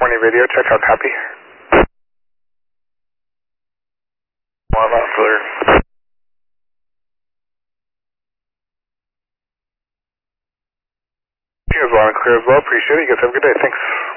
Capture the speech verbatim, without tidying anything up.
Morning video, check out, copy. One out, clear. You guys want to clear as well, appreciate it. You guys have a good day, thanks.